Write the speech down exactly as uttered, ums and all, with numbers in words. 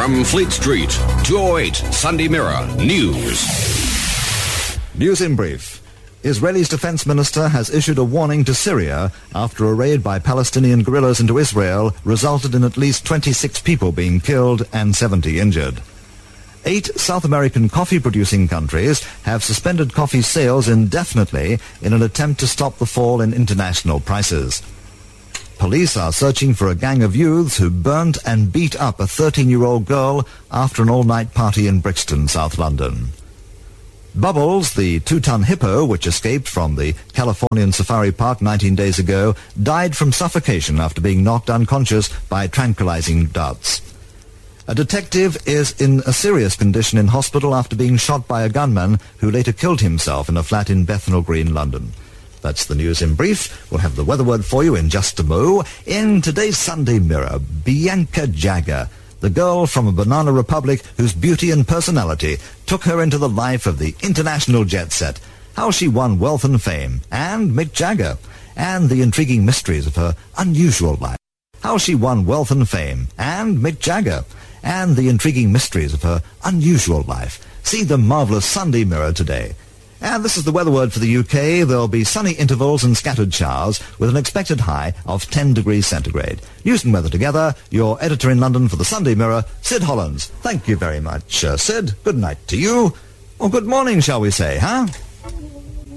From Fleet Street, two oh eight Sunday Mirror News. News in brief. Israel's defense minister has issued a warning to Syria after a raid by Palestinian guerrillas into Israel resulted in at least twenty-six people being killed and seventy injured. Eight South American coffee-producing countries have suspended coffee sales indefinitely in an attempt to stop the fall in international prices. Police are searching for a gang of youths who burnt and beat up a thirteen-year-old girl after an all-night party in Brixton, South London. Bubbles, the two-ton hippo which escaped from the Californian Safari Park nineteen days ago, died from suffocation after being knocked unconscious by tranquilizing darts. A detective is in a serious condition in hospital after being shot by a gunman who later killed himself in a flat in Bethnal Green, London. That's the news in brief. We'll have the weather word for you in just a mo. In today's Sunday Mirror, Bianca Jagger, the girl from a banana republic whose beauty and personality took her into the life of the international jet set, how she won wealth and fame, and Mick Jagger, and the intriguing mysteries of her unusual life. How she won wealth and fame, and Mick Jagger, and the intriguing mysteries of her unusual life. See the marvellous Sunday Mirror today. And this is the weather word for the U K. There'll be sunny intervals and scattered showers with an expected high of ten degrees centigrade. News and weather together. Your editor in London for the Sunday Mirror, Sid Hollands. Thank you very much, uh, Sid. Good night to you. Or good morning, shall we say, huh?